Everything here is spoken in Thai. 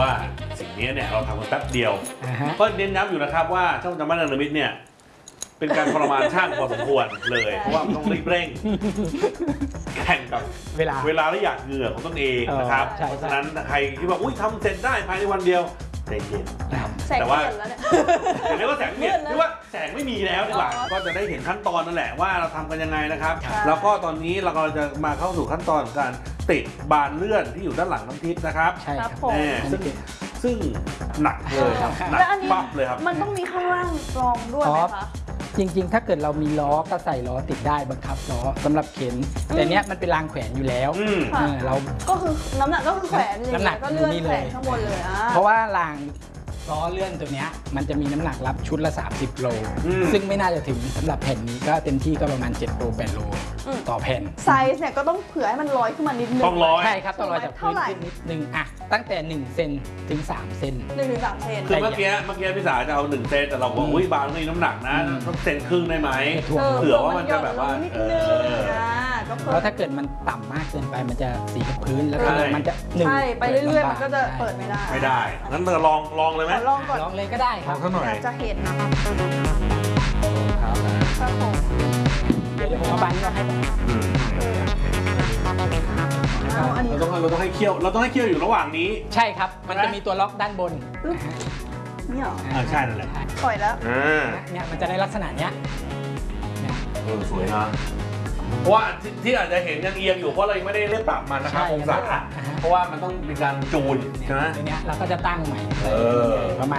ว่าสิ่งนี้เนี่ยเราทำกันแป๊บเดียวก็เน้นย้ำอยู่นะครับว่าช่างจำบ้านเนรมิตเนี่ยเป็นการทรมานช่างพอสมควรเลยเพราะว่าต้องรีบเร่งแข่งกับเวลาและหยาดเหงื่อของตนเองนะครับเพราะฉะนั้นใครที่ว่าอุ้ยทำเสร็จได้ภายในวันเดียวใจเย็นแต่ว่าอย่างนี้ก็แสงเนี่ยหรือว่าแสงไม่มีแล้วดีกว่าก็จะได้เห็นขั้นตอนนั่นแหละว่าเราทำกันยังไงนะครับแล้วก็ตอนนี้เราก็จะมาเข้าสู่ขั้นตอนการติดบานเลื่อนที่อยู่ด้านหลังน้ำทิพย์นะครับใช่ครับซึ่งหนักเลยครับหนักปั๊บเลยครับมันต้องมีข้างล่างรองด้วยไหมคะจริงๆถ้าเกิดเรามีล้อก็ใส่ล้อติดได้บังคับล้อสำหรับเข็นแต่เนี้ยมันเป็นรางแขวนอยู่แล้วเราก็คือน้ำหนักก็คือแขวนเลยก็เลื่อนแขวนข้างบนเลยเพราะว่ารางล้อเลื่อนตัวเนี้ยมันจะมีน้ำหนักรับชุดละ30โลซึ่งไม่น่าจะถึงสำหรับแผ่นนี้ก็เต็มที่ก็ประมาณ7โล8โลต่อแผ่นไซส์เนี่ยก็ต้องเผื่อให้มันลอยขึ้นมานิดนึงต้องลอยใช่ครับต้องลอยจากพื้นขึ้นนิดนึงอะตั้งแต่1เซนถึง3เซน 1 ถึง 3 เซนคือเมื่อกี้พี่สาจะเอา1เซนแต่เราบอกอุ้ยบางนี่น้ำหนักนะต้องเซนครึ่งได้ไหมเผื่อว่ามันจะแบบว่าแล้วถ้าเกิดมันต่ำมากเกินไปมันจะสีกับพื้นแล้วก็มันจะใช่ไปเรื่อยๆมันก็จะเปิดไม่ได้งั้นเราลองเลยไหมลองก่อนลองเลยก็ได้ครับจะเห็นนะครับเดี๋ยวผมเอาบานนี้ให้เราต้องให้เคี่ยวอยู่ระหว่างนี้ใช่ครับมันจะมีตัวล็อกด้านบนนี่หรอใช่นั่นแหละปล่อยแล้วเนี่ยมันจะได้ลักษณะเนี้ยสวยนะเพราะว่าที่อาจจะเห็นยังเอียงอยู่เพราะเรายังไม่ได้เลือกปรับมันนะครับองศาเพราะว่ามันต้องมีการจูนใช่ไหมทีนี้เราก็จะตั้งใหม่ประมาณ